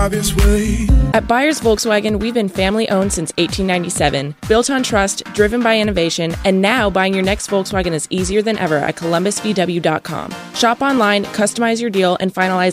obvious way. At Byers Volkswagen, we've been family-owned since 1897, built on trust, driven by innovation, and now buying your next Volkswagen is easier than ever at columbusvw.com. Shop online, customize your deal, and finalize